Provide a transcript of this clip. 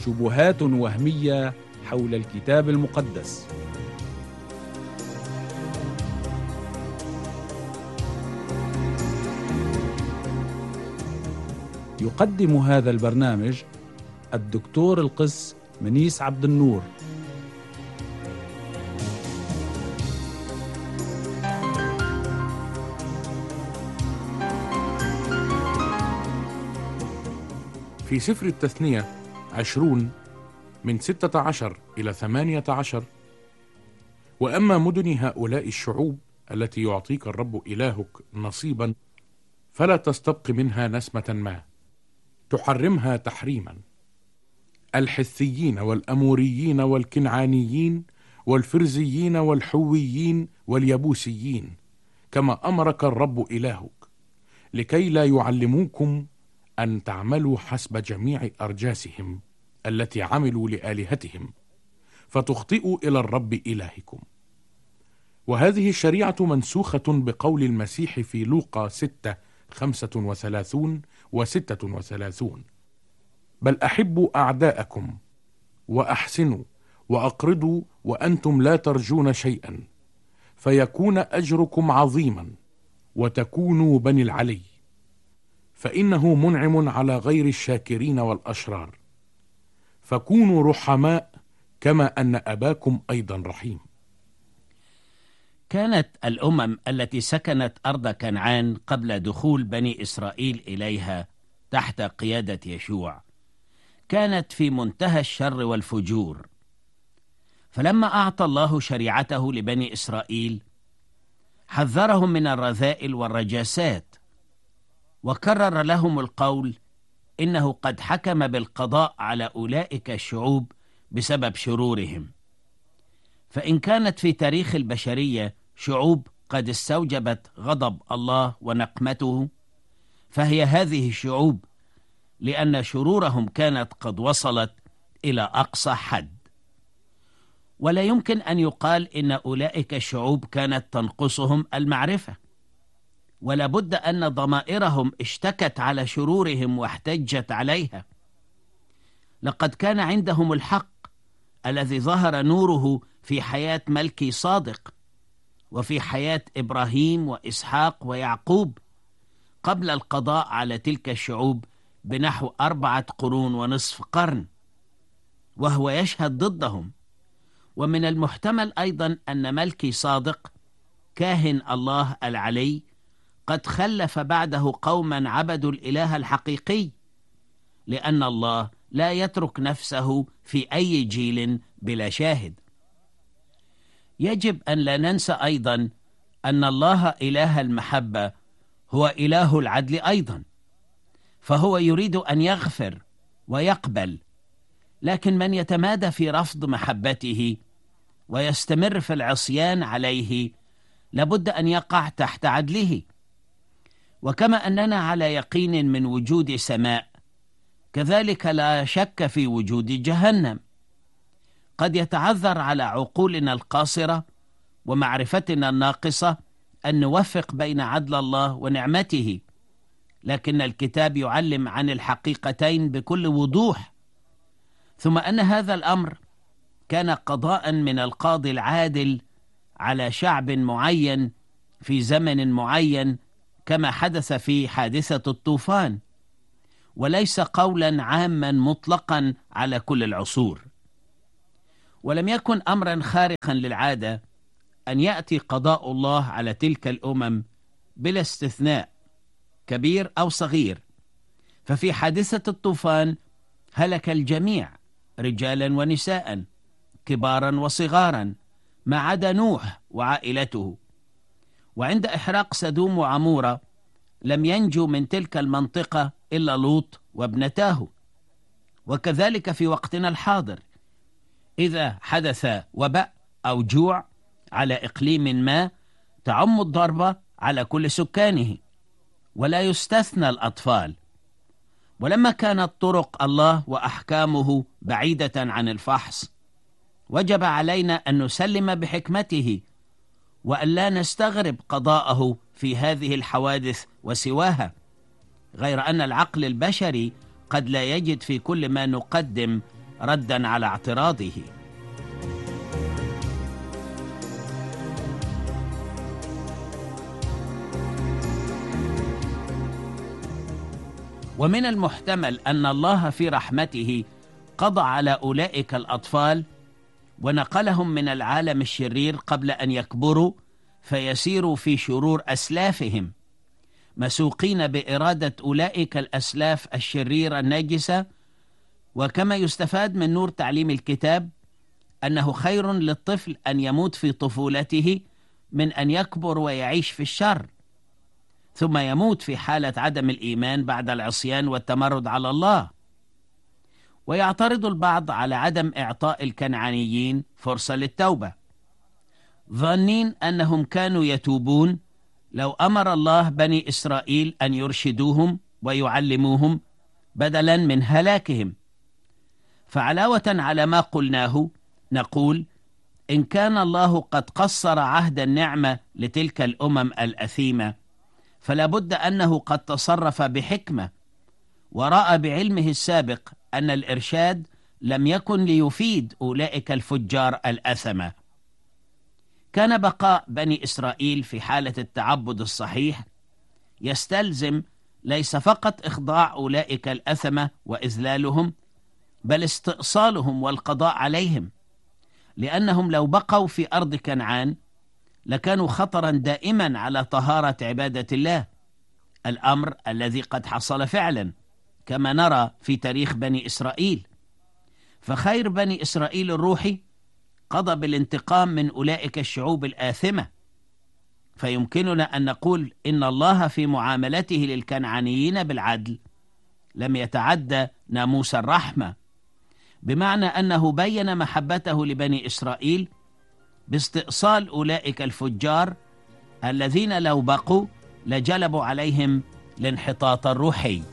شبهات وهمية حول الكتاب المقدس. يقدم هذا البرنامج الدكتور القس منيس عبد النور. في سفر التثنية 20 من 16 إلى 18: وأما مدن هؤلاء الشعوب التي يعطيك الرب إلهك نصيبا فلا تستبق منها نسمة ما، تحرمها تحريما: الحثيين والأموريين والكنعانيين والفرزيين والحويين واليبوسيين، كما أمرك الرب إلهك، لكي لا يعلموكم أن تعملوا حسب جميع أرجاسهم التي عملوا لآلهتهم، فتخطئوا إلى الرب إلهكم. وهذه الشريعة منسوخة بقول المسيح في لوقا 6:35 و36: بل أحبوا أعداءكم وأحسنوا وأقرضوا وأنتم لا ترجون شيئا، فيكون أجركم عظيما وتكونوا بني العلي، فإنه منعم على غير الشاكرين والأشرار، فكونوا رحماء كما أن أباكم أيضا رحيم. كانت الأمم التي سكنت أرض كنعان قبل دخول بني إسرائيل إليها تحت قيادة يشوع كانت في منتهى الشر والفجور، فلما أعطى الله شريعته لبني إسرائيل حذرهم من الرذائل والرجاسات، وكرر لهم القول إنه قد حكم بالقضاء على أولئك الشعوب بسبب شرورهم. فإن كانت في تاريخ البشرية شعوب قد استوجبت غضب الله ونقمته، فهي هذه الشعوب، لأن شرورهم كانت قد وصلت إلى أقصى حد. ولا يمكن أن يقال إن أولئك الشعوب كانت تنقصهم المعرفة، ولا بد أن ضمائرهم اشتكت على شرورهم واحتجت عليها. لقد كان عندهم الحق الذي ظهر نوره في حياة ملكي صادق وفي حياة إبراهيم وإسحاق ويعقوب قبل القضاء على تلك الشعوب بنحو 4.5 قرون، وهو يشهد ضدهم. ومن المحتمل أيضا أن ملكي صادق كاهن الله العلي قد خلف بعده قوما عبدوا الإله الحقيقي، لأن الله لا يترك نفسه في أي جيل بلا شاهد. يجب أن لا ننسى أيضا أن الله إله المحبة هو إله العدل أيضا، فهو يريد أن يغفر ويقبل، لكن من يتمادى في رفض محبته ويستمر في العصيان عليه لابد أن يقع تحت عدله. وكما أننا على يقين من وجود سماء، كذلك لا شك في وجود جهنم. قد يتعذر على عقولنا القاصرة ومعرفتنا الناقصة أن نوفق بين عدل الله ونعمته، لكن الكتاب يعلم عن الحقيقتين بكل وضوح. ثم أن هذا الأمر كان قضاء من القاضي العادل على شعب معين في زمن معين، كما حدث في حادثة الطوفان، وليس قولا عاما مطلقا على كل العصور. ولم يكن أمرا خارقا للعادة أن يأتي قضاء الله على تلك الأمم بلا استثناء، كبير أو صغير. ففي حادثة الطوفان هلك الجميع، رجالا ونساء، كبارا وصغارا، ما عدا نوح وعائلته. وعند إحراق سدوم وعمورة لم ينجو من تلك المنطقة إلا لوط وابنتاه. وكذلك في وقتنا الحاضر، إذا حدث وباء أو جوع على إقليم ما تعم الضربة على كل سكانه، ولا يستثنى الأطفال. ولما كانت طرق الله وأحكامه بعيدة عن الفحص، وجب علينا أن نسلم بحكمته وأن لا نستغرب قضاءه في هذه الحوادث وسواها، غير أن العقل البشري قد لا يجد في كل ما نقدم ردا على اعتراضه. ومن المحتمل أن الله في رحمته قضى على أولئك الأطفال ونقلهم من العالم الشرير قبل أن يكبروا فيسيروا في شرور أسلافهم، مسوقين بإرادة أولئك الأسلاف الشريرة الناجسة. وكما يستفاد من نور تعليم الكتاب أنه خير للطفل أن يموت في طفولته من أن يكبر ويعيش في الشر، ثم يموت في حالة عدم الإيمان بعد العصيان والتمرد على الله. ويعترض البعض على عدم إعطاء الكنعانيين فرصة للتوبة، ظانين أنهم كانوا يتوبون لو أمر الله بني إسرائيل أن يرشدوهم ويعلموهم بدلا من هلاكهم. فعلاوة على ما قلناه نقول إن كان الله قد قصر عهد النعمة لتلك الأمم الأثيمة، فلا بد أنه قد تصرف بحكمة ورأى بعلمه السابق أن الإرشاد لم يكن ليفيد أولئك الفجار الأثمة. كان بقاء بني إسرائيل في حالة التعبد الصحيح يستلزم ليس فقط إخضاع أولئك الأثمة وإذلالهم، بل استئصالهم والقضاء عليهم، لأنهم لو بقوا في أرض كنعان لكانوا خطرا دائما على طهارة عبادة الله، الأمر الذي قد حصل فعلا كما نرى في تاريخ بني إسرائيل. فخير بني إسرائيل الروحي قضى بالانتقام من أولئك الشعوب الآثمة. فيمكننا أن نقول إن الله في معاملته للكنعانيين بالعدل لم يتعدى ناموس الرحمة، بمعنى أنه بين محبته لبني إسرائيل باستئصال أولئك الفجار الذين لو بقوا لجلبوا عليهم الانحطاط الروحي.